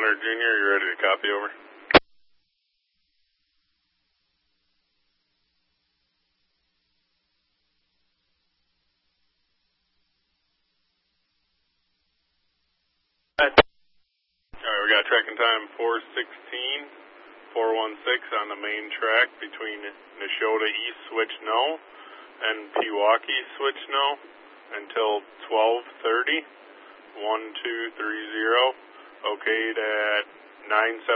Hunter Jr., you ready to copy over? Alright, we got tracking time 4:16, 4:16 on the main track between Neshota East switch no and Pewaukee switch no until 12:30, 1230, okayed at 9:17.